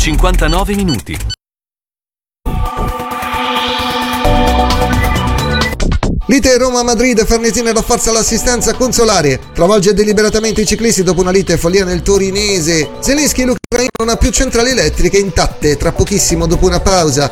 59 minuti. Lite Roma-Madrid, Farnesina rafforza l'assistenza consolare. Travolge deliberatamente i ciclisti dopo una lite follia nel torinese. Zelensky, l'Ucraina non ha più centrali elettriche intatte, tra pochissimo dopo una pausa.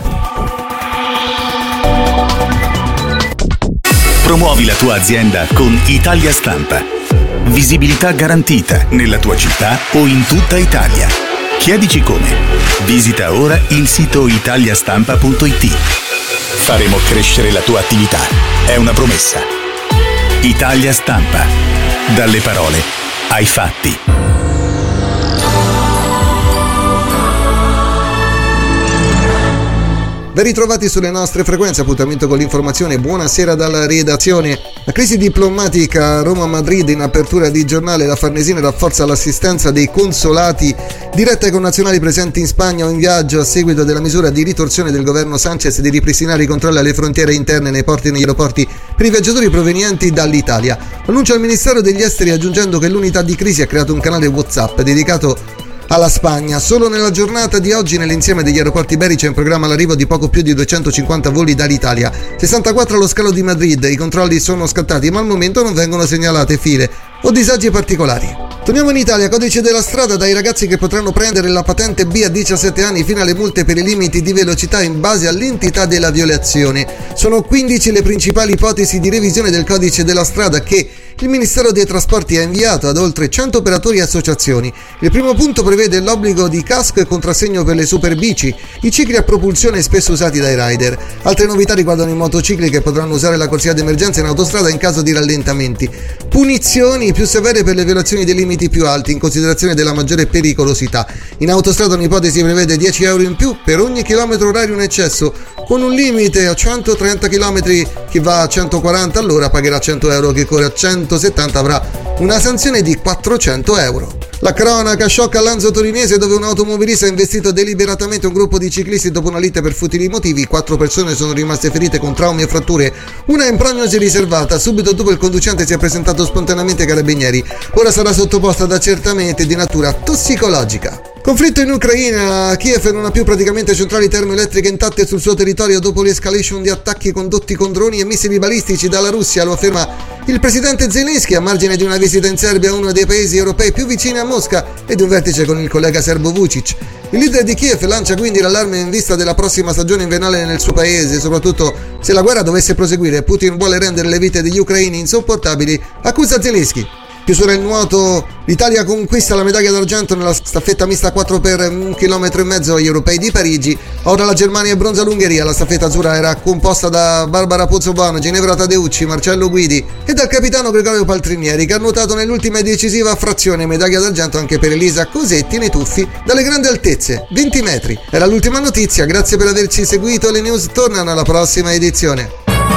Promuovi la tua azienda con Italia Stampa. Visibilità garantita nella tua città o in tutta Italia. Chiedici come. Visita ora il sito italiastampa.it. Faremo crescere la tua attività. È una promessa. Italia Stampa. Dalle parole ai fatti. Ben ritrovati sulle nostre frequenze, appuntamento con l'informazione. Buonasera dalla redazione. La crisi diplomatica Roma-Madrid, in apertura di giornale. La Farnesina rafforza l'assistenza dei consolati diretta ai connazionali presenti in Spagna o in viaggio a seguito della misura di ritorsione del governo Sanchez di ripristinare i controlli alle frontiere interne nei porti e negli aeroporti per i viaggiatori provenienti dall'Italia. Annuncia il Ministero degli Esteri, aggiungendo che l'unità di crisi ha creato un canale WhatsApp dedicato alla Spagna. Solo nella giornata di oggi nell'insieme degli aeroporti iberici è in programma l'arrivo di poco più di 250 voli dall'Italia, 64 allo scalo di Madrid. I controlli sono scattati ma al momento non vengono segnalate file o disagi particolari. Torniamo in Italia, codice della strada, dai ragazzi che potranno prendere la patente B a 17 anni fino alle multe per i limiti di velocità in base all'entità della violazione. Sono 15 le principali ipotesi di revisione del codice della strada che il Ministero dei Trasporti ha inviato ad oltre 100 operatori e associazioni. Il primo punto prevede l'obbligo di casco e contrassegno per le superbici, i cicli a propulsione spesso usati dai rider. Altre novità riguardano i motocicli che potranno usare la corsia d'emergenza in autostrada in caso di rallentamenti. Punizioni più severe per le violazioni dei limiti più alti in considerazione della maggiore pericolosità. In autostrada un'ipotesi prevede 10 euro in più per ogni chilometro orario in eccesso, con un limite a 130 km. Chi va a 140 all'ora pagherà 100 euro, chi corre a 170 avrà una sanzione di 400 euro. La cronaca sciocca a Lanzo Torinese, dove un automobilista ha investito deliberatamente un gruppo di ciclisti dopo una lite per futili motivi. 4 persone sono rimaste ferite con traumi e fratture, una in prognosi riservata. Subito dopo il conducente si è presentato spontaneamente ai carabinieri. Ora sarà sottoposto ad accertamenti di natura tossicologica. Conflitto in Ucraina. Kiev non ha più praticamente centrali termoelettriche intatte sul suo territorio dopo l'escalation di attacchi condotti con droni e missili balistici dalla Russia, lo afferma il presidente Zelensky a margine di una visita in Serbia, uno dei paesi europei più vicini a Mosca, e di un vertice con il collega serbo Vučić. Il leader di Kiev lancia quindi l'allarme in vista della prossima stagione invernale nel suo paese, soprattutto se la guerra dovesse proseguire e Putin vuole rendere le vite degli ucraini insopportabili, accusa Zelensky. Chiusura il nuoto, l'Italia conquista la medaglia d'argento nella staffetta mista 4 per 1,5 km agli europei di Parigi. Ora la Germania e bronza l'Ungheria. La staffetta azzurra era composta da Barbara Pozzobano, Ginevra Tadeucci, Marcello Guidi e dal capitano Gregorio Paltrinieri, che ha nuotato nell'ultima e decisiva frazione. Medaglia d'argento anche per Elisa Cosetti nei tuffi dalle grandi altezze, 20 metri. Era l'ultima notizia, grazie per averci seguito, le news tornano alla prossima edizione.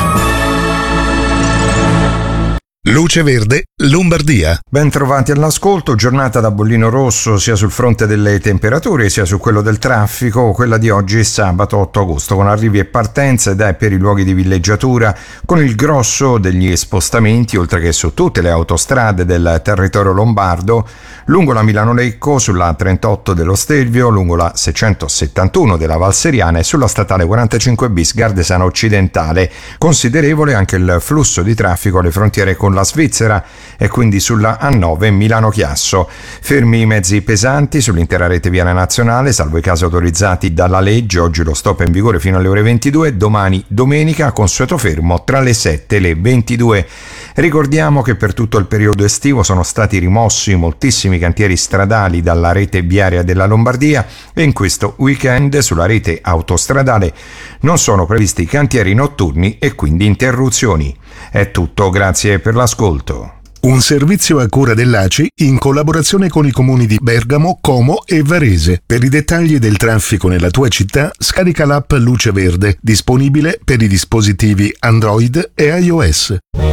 Luce Verde, Lombardia. Ben trovati all'ascolto, giornata da bollino rosso sia sul fronte delle temperature sia su quello del traffico. Quella di oggi è sabato 8 agosto con arrivi e partenze ed è per i luoghi di villeggiatura, con il grosso degli spostamenti oltre che su tutte le autostrade del territorio lombardo, lungo la Milano-Lecco, sulla 38 dello Stelvio, lungo la 671 della Valseriana e sulla statale 45 bis Gardesana Occidentale. Considerevole anche il flusso di traffico alle frontiere con la Svizzera e quindi sulla A9 Milano-Chiasso. Fermi i mezzi pesanti sull'intera rete viaria nazionale, salvo i casi autorizzati dalla legge. Oggi lo stop è in vigore fino alle ore 22, domani domenica consueto fermo tra le 7 e le 22. Ricordiamo che per tutto il periodo estivo sono stati rimossi moltissimi cantieri stradali dalla rete viaria della Lombardia e in questo weekend sulla rete autostradale non sono previsti cantieri notturni e quindi interruzioni. È tutto, grazie per l'ascolto. Un servizio a cura dell'ACI in collaborazione con i comuni di Bergamo, Como e Varese. Per i dettagli del traffico nella tua città, scarica l'app Luce Verde, disponibile per i dispositivi Android e iOS.